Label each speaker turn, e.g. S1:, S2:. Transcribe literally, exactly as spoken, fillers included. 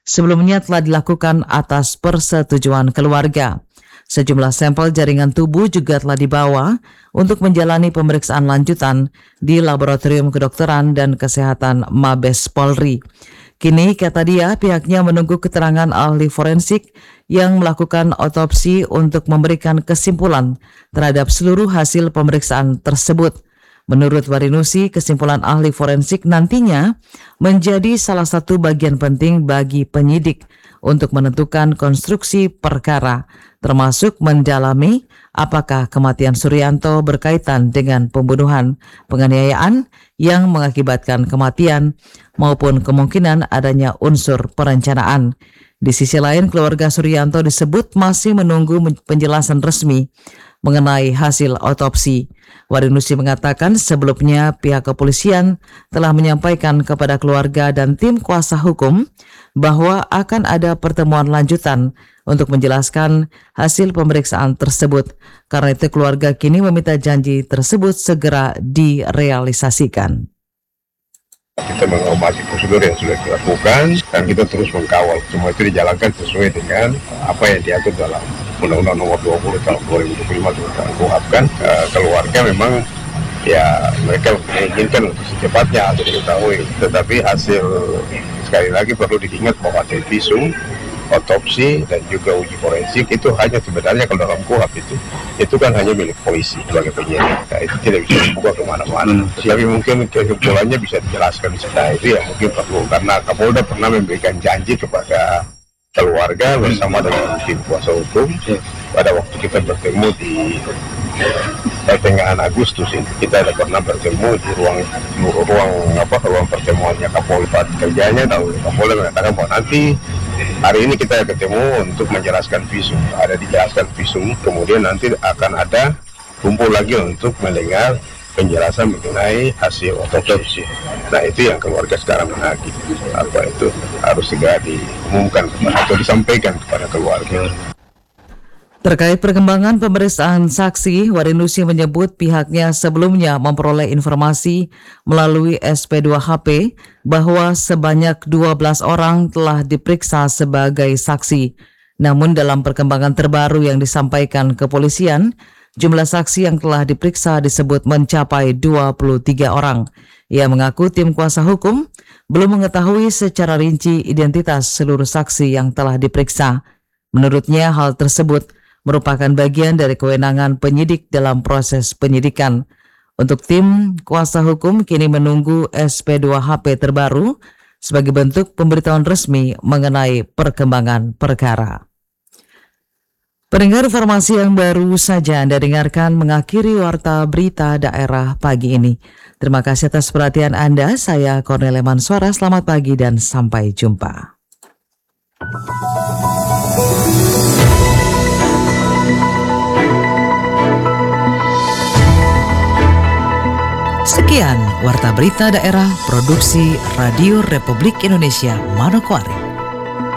S1: sebelumnya telah dilakukan atas persetujuan keluarga. Sejumlah sampel jaringan tubuh juga telah dibawa untuk menjalani pemeriksaan lanjutan di Laboratorium Kedokteran dan Kesehatan Mabes Polri. Kini, kata dia, pihaknya menunggu keterangan ahli forensik yang melakukan otopsi untuk memberikan kesimpulan terhadap seluruh hasil pemeriksaan tersebut. Menurut Warinusi, kesimpulan ahli forensik nantinya menjadi salah satu bagian penting bagi penyidik untuk menentukan konstruksi perkara, termasuk mendalami apakah kematian Suryanto berkaitan dengan pembunuhan, penganiayaan yang mengakibatkan kematian, maupun kemungkinan adanya unsur perencanaan. Di sisi lain, keluarga Suryanto disebut masih menunggu penjelasan resmi mengenai hasil otopsi. Warinusi mengatakan sebelumnya pihak kepolisian telah menyampaikan kepada keluarga dan tim kuasa hukum bahwa akan ada pertemuan lanjutan untuk menjelaskan hasil pemeriksaan tersebut. Karena itu keluarga kini meminta janji tersebut segera direalisasikan.
S2: Kita menghormati prosedur yang sudah dilakukan dan kita terus mengkawal semua itu dijalankan sesuai dengan apa yang diatur dalam Undang-Undang Nomor dua puluh Tahun dua ribu dua puluh lima tentang K U H P kan. Uh, keluarga memang ya mereka menginginkan untuk secepatnya atau diketahui, tetapi hasil sekali lagi perlu diingat bahwa hasil visum, otopsi dan juga uji forensik itu hanya sebenarnya kalau dalam K U H P itu itu kan hanya milik polisi sebagai penyidik. Nah, itu tidak bisa dibuka kemana-mana. Hmm. Tapi mungkin kesimpulannya bisa dijelaskan. Nah, itu yang mungkin perlu karena Kapolda pernah memberikan janji kepada keluarga bersama dengan tim kuasa hukum pada waktu kita bertemu di pertengahan Agustus ini. Kita ada pernah bertemu di ruang ruang apa ruang pertemuannya Kapolda. Kerjanya tahu Kapolda mengatakan bahwa nanti hari ini kita ketemu untuk menjelaskan visum. Ada dijelaskan visum, kemudian nanti akan ada kumpul lagi untuk mendengar penjelasan mengenai hasil otopsi. Nah, itu yang keluarga sekarang menagih. Apa itu harus segera diumumkan atau disampaikan kepada keluarga.
S1: Terkait perkembangan pemeriksaan saksi, Warinusi menyebut pihaknya sebelumnya memperoleh informasi melalui S P dua H P bahwa sebanyak dua belas orang telah diperiksa sebagai saksi. Namun dalam perkembangan terbaru yang disampaikan kepolisian, jumlah saksi yang telah diperiksa disebut mencapai dua puluh tiga orang. Ia mengaku tim kuasa hukum belum mengetahui secara rinci identitas seluruh saksi yang telah diperiksa. Menurutnya hal tersebut merupakan bagian dari kewenangan penyidik dalam proses penyidikan. Untuk tim kuasa hukum kini menunggu S P dua H P terbaru sebagai bentuk pemberitahuan resmi mengenai perkembangan perkara. Pendengar, informasi yang baru saja Anda dengarkan mengakhiri Warta Berita Daerah pagi ini. Terima kasih atas perhatian Anda. Saya Cornelia Manswara. Selamat pagi dan sampai jumpa. Sekian Warta Berita Daerah Produksi Radio Republik Indonesia Manokwari.